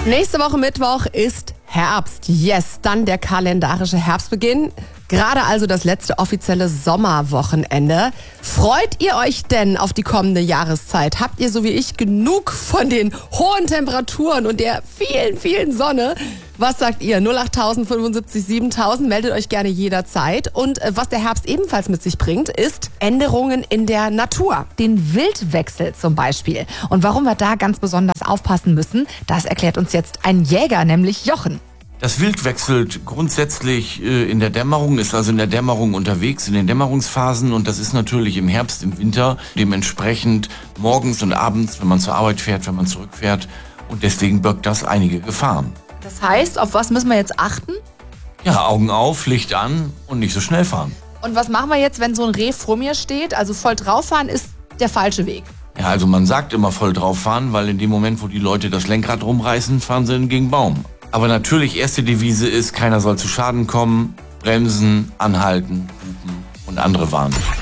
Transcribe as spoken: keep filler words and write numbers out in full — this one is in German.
Nächste Woche Mittwoch ist Herbst. Yes, dann der kalendarische Herbstbeginn. Gerade also das letzte offizielle Sommerwochenende. Freut ihr euch denn auf die kommende Jahreszeit? Habt ihr so wie ich genug von den hohen Temperaturen und der vielen, vielen Sonne? Was sagt ihr? null acht tausend fünfundsiebzig siebentausend, meldet euch gerne jederzeit. Und äh, was der Herbst ebenfalls mit sich bringt, ist Änderungen in der Natur. Den Wildwechsel zum Beispiel. Und warum wir da ganz besonders aufpassen müssen, das erklärt uns jetzt ein Jäger, nämlich Jochen. Das Wild wechselt grundsätzlich äh, in der Dämmerung, ist also in der Dämmerung unterwegs, in den Dämmerungsphasen. Und das ist natürlich im Herbst, im Winter dementsprechend morgens und abends, wenn man zur Arbeit fährt, wenn man zurückfährt. Und deswegen birgt das einige Gefahren. Das heißt, auf was müssen wir jetzt achten? Ja, Augen auf, Licht an und nicht so schnell fahren. Und was machen wir jetzt, wenn so ein Reh vor mir steht? Also voll drauffahren ist der falsche Weg. Ja, also man sagt immer voll drauf fahren, weil in dem Moment, wo die Leute das Lenkrad rumreißen, fahren sie gegen Baum. Aber natürlich, erste Devise ist, keiner soll zu Schaden kommen, bremsen, anhalten, hupen und andere warnen.